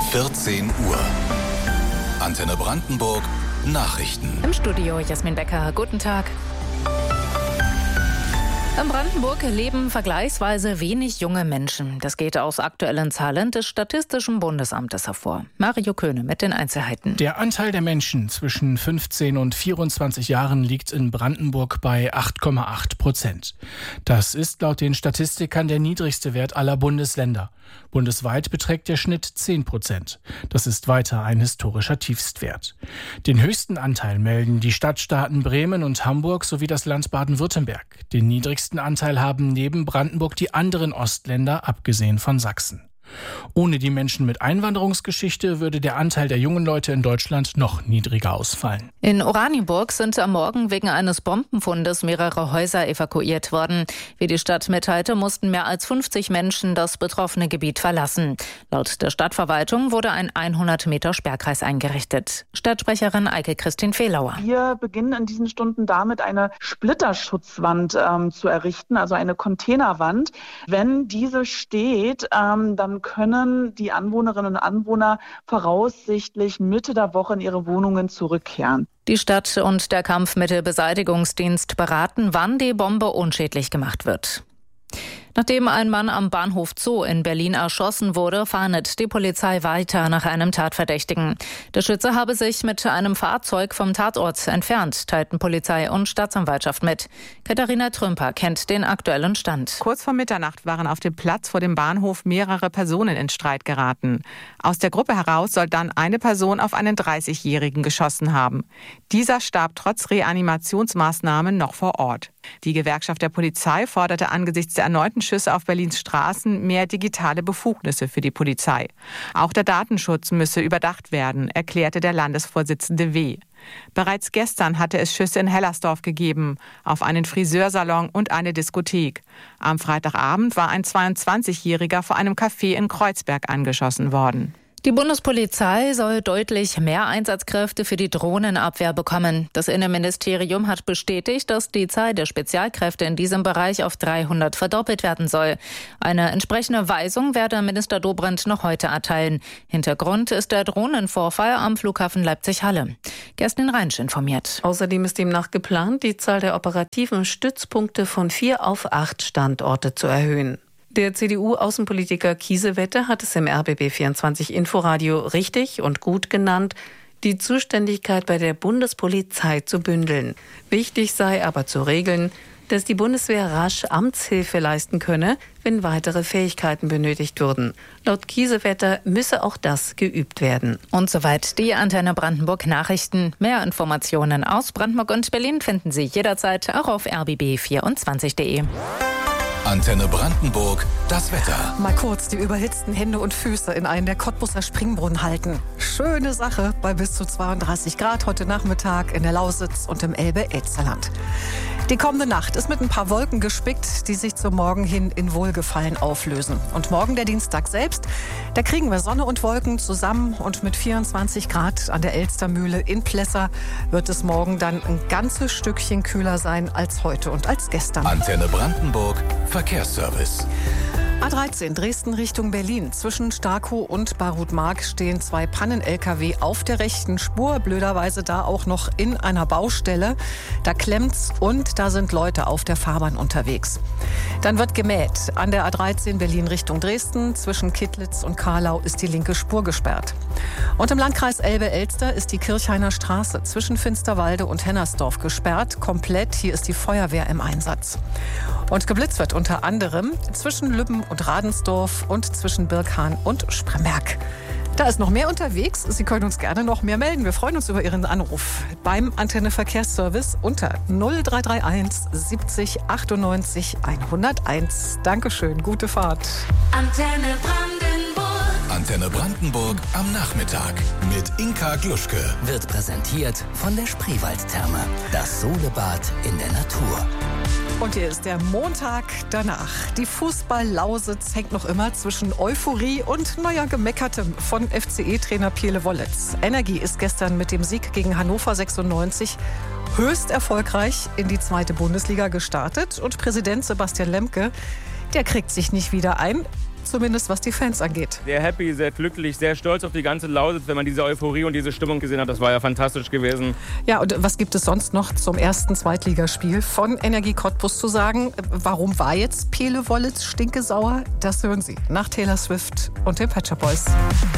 14 Uhr. Antenne Brandenburg Nachrichten. Im Studio Jasmin Becker. Guten Tag. In Brandenburg leben vergleichsweise wenig junge Menschen. Das geht aus aktuellen Zahlen des Statistischen Bundesamtes hervor. Mario Köhne mit den Einzelheiten. Der Anteil der Menschen zwischen 15 und 24 Jahren liegt in Brandenburg bei 8,8%. Das ist laut den Statistikern der niedrigste Wert aller Bundesländer. Bundesweit beträgt der Schnitt 10%. Das ist weiter ein historischer Tiefstwert. Den höchsten Anteil melden die Stadtstaaten Bremen und Hamburg sowie das Land Baden-Württemberg. Den niedrigsten Anteil haben neben Brandenburg die anderen Ostländer, abgesehen von Sachsen. Ohne die Menschen mit Einwanderungsgeschichte würde der Anteil der jungen Leute in Deutschland noch niedriger ausfallen. In Oranienburg sind am Morgen wegen eines Bombenfundes mehrere Häuser evakuiert worden. Wie die Stadt mitteilte, mussten mehr als 50 Menschen das betroffene Gebiet verlassen. Laut der Stadtverwaltung wurde ein 100-Meter-Sperrkreis eingerichtet. Stadtsprecherin Eike-Christine Fehlauer. Wir beginnen in diesen Stunden damit, eine Splitterschutzwand zu errichten, also eine Containerwand. Wenn diese steht, dann können die Anwohnerinnen und Anwohner voraussichtlich Mitte der Woche in ihre Wohnungen zurückkehren. Die Stadt und der Kampfmittelbeseitigungsdienst beraten, wann die Bombe unschädlich gemacht wird. Nachdem ein Mann am Bahnhof Zoo in Berlin erschossen wurde, fahndet die Polizei weiter nach einem Tatverdächtigen. Der Schütze habe sich mit einem Fahrzeug vom Tatort entfernt, teilten Polizei und Staatsanwaltschaft mit. Katharina Trümper kennt den aktuellen Stand. Kurz vor Mitternacht waren auf dem Platz vor dem Bahnhof mehrere Personen in Streit geraten. Aus der Gruppe heraus soll dann eine Person auf einen 30-Jährigen geschossen haben. Dieser starb trotz Reanimationsmaßnahmen noch vor Ort. Die Gewerkschaft der Polizei forderte angesichts der erneuten Schüsse auf Berlins Straßen mehr digitale Befugnisse für die Polizei. Auch der Datenschutz müsse überdacht werden, erklärte der Landesvorsitzende W. Bereits gestern hatte es Schüsse in Hellersdorf gegeben, auf einen Friseursalon und eine Diskothek. Am Freitagabend war ein 22-Jähriger vor einem Café in Kreuzberg angeschossen worden. Die Bundespolizei soll deutlich mehr Einsatzkräfte für die Drohnenabwehr bekommen. Das Innenministerium hat bestätigt, dass die Zahl der Spezialkräfte in diesem Bereich auf 300 verdoppelt werden soll. Eine entsprechende Weisung werde Minister Dobrindt noch heute erteilen. Hintergrund ist der Drohnenvorfall am Flughafen Leipzig-Halle. Kerstin Reinsch informiert. Außerdem ist demnach geplant, die Zahl der operativen Stützpunkte von 4 auf 8 Standorte zu erhöhen. Der CDU-Außenpolitiker Kiesewetter hat es im RBB24 Inforadio richtig und gut genannt, die Zuständigkeit bei der Bundespolizei zu bündeln. Wichtig sei aber zu regeln, dass die Bundeswehr rasch Amtshilfe leisten könne, wenn weitere Fähigkeiten benötigt würden. Laut Kiesewetter müsse auch das geübt werden. Und soweit die Antenne Brandenburg Nachrichten. Mehr Informationen aus Brandenburg und Berlin finden Sie jederzeit auch auf rbb24.de. Antenne Brandenburg, das Wetter. Mal kurz die überhitzten Hände und Füße in einen der Cottbuser Springbrunnen halten. Schöne Sache bei bis zu 32 Grad heute Nachmittag in der Lausitz und im Elbe-Elsterland. Die kommende Nacht ist mit ein paar Wolken gespickt, die sich zum Morgen hin in Wohlgefallen auflösen. Und morgen, der Dienstag selbst, da kriegen wir Sonne und Wolken zusammen. Und mit 24 Grad an der Elstermühle in Plessa wird es morgen dann ein ganzes Stückchen kühler sein als heute und als gestern. Antenne Brandenburg, Verkehrsservice. A13 Dresden Richtung Berlin. Zwischen Starkow und Barutmark stehen 2 Pannen-LKW auf der rechten Spur. Blöderweise da auch noch in einer Baustelle. Da klemmt's und da sind Leute auf der Fahrbahn unterwegs. Dann wird gemäht. An der A13 Berlin Richtung Dresden. Zwischen Kittlitz und Karlau ist die linke Spur gesperrt. Und im Landkreis Elbe-Elster ist die Kirchhainer Straße zwischen Finsterwalde und Hennersdorf gesperrt. Komplett. Hier ist die Feuerwehr im Einsatz. Und geblitzt wird unter anderem zwischen Lübben und Radensdorf und zwischen Birkhahn und Spremberg. Da ist noch mehr unterwegs. Sie können uns gerne noch mehr melden. Wir freuen uns über Ihren Anruf beim Antenne Verkehrsservice unter 0331 70 98 101. Dankeschön, gute Fahrt. Antenne Brandenburg am Nachmittag mit Inka Gluschke. Wird präsentiert von der Spreewaldtherme. Das Solebad in der Natur. Und hier ist der Montag danach. Die Fußball-Lausitz hängt noch immer zwischen Euphorie und Gemeckertem von FCE-Trainer Piele Wollitz. Energie ist gestern mit dem Sieg gegen Hannover 96 höchst erfolgreich in die 2. Bundesliga gestartet. Und Präsident Sebastian Lemke, der kriegt sich nicht wieder ein. zumindest was die Fans angeht. Sehr happy, sehr glücklich, sehr stolz auf die ganze Lausitz, wenn man diese Euphorie und diese Stimmung gesehen hat. Das war ja fantastisch gewesen. Ja, und was gibt es sonst noch zum ersten Zweitligaspiel von Energie Cottbus zu sagen? Warum war jetzt Pele Wollitz stinkesauer? Das hören Sie nach Taylor Swift und den Pet Shop Boys.